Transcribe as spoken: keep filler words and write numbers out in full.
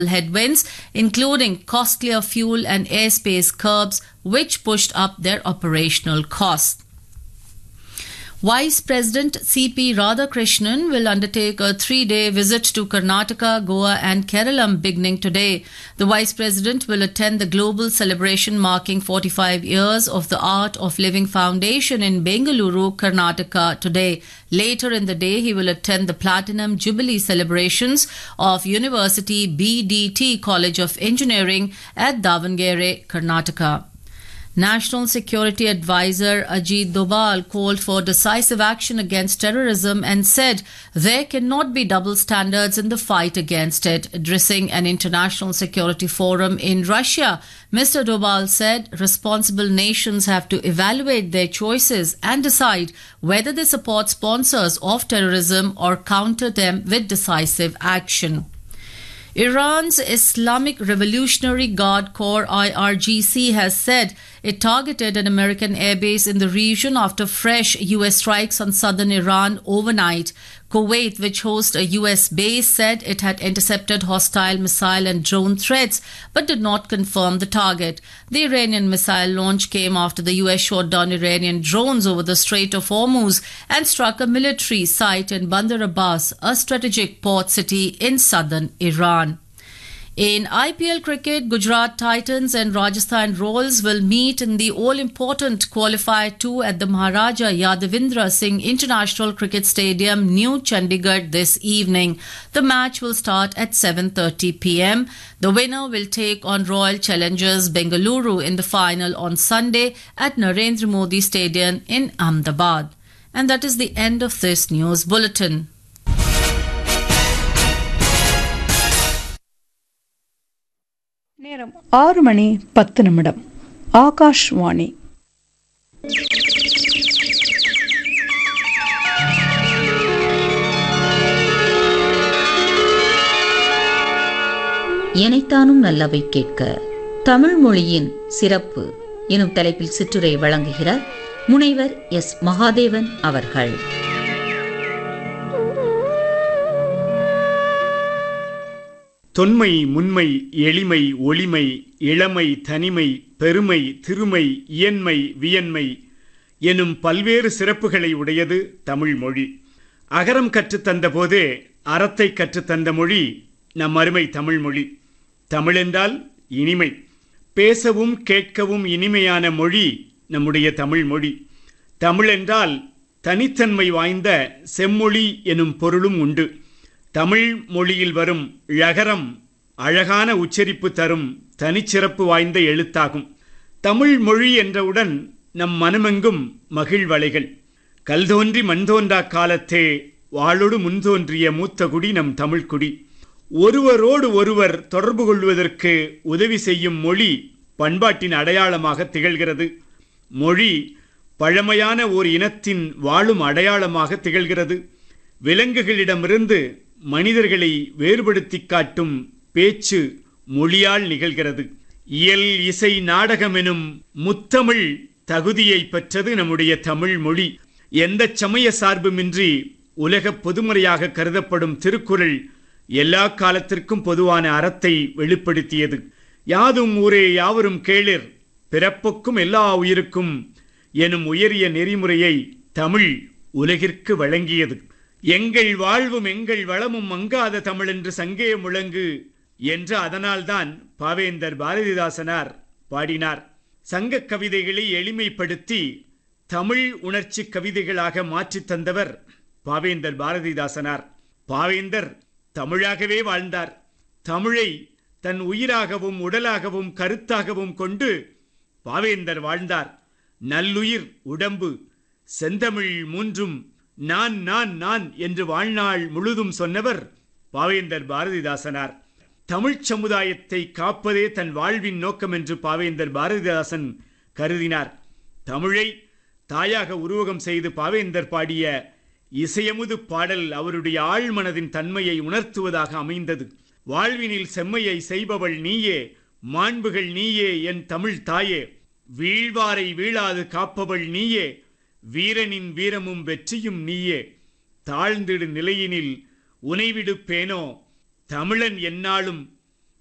headwinds, including costlier fuel and airspace curbs, which pushed up their operational costs. Vice President C P Radhakrishnan will undertake a three-day visit to Karnataka, Goa and Kerala beginning today. The Vice President will attend the global celebration marking forty-five years of the Art of Living Foundation in Bengaluru, Karnataka today. Later in the day, he will attend the Platinum Jubilee celebrations of University B D T College of Engineering at Davangere, Karnataka. National Security Advisor Ajit Doval called for decisive action against terrorism and said there cannot be double standards in the fight against it. Addressing an international security forum in Russia, Mister Doval said responsible nations have to evaluate their choices and decide whether they support sponsors of terrorism or counter them with decisive action. Iran's Islamic Revolutionary Guard Corps I R G C has said it targeted an American airbase in the region after fresh U S strikes on southern Iran overnight. Kuwait, which hosts a U S base, said it had intercepted hostile missile and drone threats but did not confirm the target. The Iranian missile launch came after the U S shot down Iranian drones over the Strait of Hormuz and struck a military site in Bandar Abbas, a strategic port city in southern Iran. In I P L cricket, Gujarat Titans and Rajasthan Royals will meet in the all-important Qualifier two at the Maharaja Yadavindra Singh International Cricket Stadium, New Chandigarh this evening. The match will start at seven thirty p m. The winner will take on Royal Challengers Bengaluru in the final on Sunday at Narendra Modi Stadium in Ahmedabad. And that is the end of this news bulletin. நேரம் ஆறு மணி பத்து நிமிடம். ஆகாஷ்வாணி. எனைத்தானும் நல்லவை கேட்க தமிழ் மொழியின் சிறப்பு எனும் தலைப்பில் சிற்றுரை வழங்குகிறார் முனைவர் எஸ் மகாதேவன் அவர்கள். தொன்மை, முன்மை, எளிமை, ஒளிமை, இளமை, தனிமை, பெருமை, திருமை, இயன்மை, வியன்மை எனும் பல்வேறு சிறப்புகளை உடையது தமிழ் மொழி. அகரம் கற்றுத்தந்த போதே அறத்தை கற்றுத்தந்த மொழி நம் அருமை தமிழ் மொழி. தமிழென்றால் இனிமை, பேசவும் கேட்கவும் இனிமையான மொழி நம்முடைய தமிழ் மொழி. தமிழென்றால் தனித்தன்மை வாய்ந்த செம்மொழி எனும் பொருளும் உண்டு. தமிழ் மொழியில் வரும் ழகரம் அழகான உச்சரிப்பு தரும் தனிச்சிறப்பு வாய்ந்த எழுத்தாகும். தமிழ் மொழி என்றவுடன் நம் மனமெங்கும் மகிழ்வலைகள். கல்தோன்றி மண்தோன்றா காலத்தே வாளொடு முன்தோன்றிய மூத்த குடி நம் தமிழ்குடி. ஒருவரோடு ஒருவர் தொடர்பு கொள்வதற்கு உதவி செய்யும் மொழி பண்பாட்டின் அடையாளமாக திகழ்கிறது. மொழி பழமையான ஓர் இனத்தின் வாழும் அடையாளமாக திகழ்கிறது. விலங்குகளிடமிருந்து மனிதர்களை வேறுபடுத்தி காட்டும் பேச்சு மொழியால் நிகழ்கிறது. இயல், இசை, நாடகம் எனும் முத்தமிழ் தகுதியை பெற்றது நம்முடைய தமிழ் மொழி. எந்த சமய சார்புமின்றி உலக பொதுமுறையாக கருதப்படும் திருக்குறள் எல்லா காலத்திற்கும் பொதுவான அறத்தை வெளிப்படுத்தியது. யாதும் ஊரே யாவரும் கேளிர், பிறப்புக்கும் எல்லா உயிருக்கும் எனும் உயரிய நெறிமுறையை தமிழ் உலகிற்கு வழங்கியது. எங்கள் வாழ்வும் எங்கள் வளமும் மங்காத தமிழ் என்று சங்கே முழங்கு என்று அதனால்தான் பாவேந்தர் பாரதிதாசனார் பாடினார். சங்க கவிதைகளை எளிமைப்படுத்தி தமிழ் உணர்ச்சி கவிதைகளாக மாற்றி தந்தவர் பாவேந்தர் பாரதிதாசனார். பாவேந்தர் தமிழாகவே வாழ்ந்தார். தமிழை தன் உயிராகவும் உடலாகவும் கருத்தாகவும் கொண்டு பாவேந்தர் வாழ்ந்தார். நல்லுயிர் உடம்பு செந்தமிழ் மூன்றும் நான் நான் நான் என்று வாழ்நாள் முழுதும் சொன்னவர் பாவேந்தர் பாரதிதாசனார். தமிழ்ச் சமுதாயத்தை காப்பதே தன் வாழ்வின் நோக்கம் என்று பாவேந்தர் பாரதிதாசன் கருதினார். தமிழை தாயாக உருவகம் செய்து பாவேந்தர் பாடிய இசையமுது பாடல் அவருடைய ஆழ்மனதின் தன்மையை உணர்த்துவதாக அமைந்தது. வாழ்வினில் செம்மையை செய்பவள் நீயே, மாண்புகள் நீயே என் தமிழ் தாயே, வீழ்வாரை வீழாது காப்பவள் நீயே, வீரனின் வீரமும் வெற்றியும் நீயே, தாழ்ந்திடு நிலையினில் உனைவிடுப்பேனோ, தமிழன் என்னாலும்